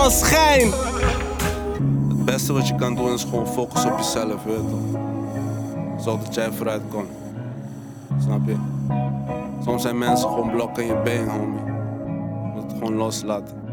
al schijn. Het beste wat je kan doen is gewoon focussen op jezelf, weet je toch? Zorg dat jij vooruit komt. Snap je? Soms zijn mensen gewoon blokken in je been, homie. Je moet het gewoon loslaten.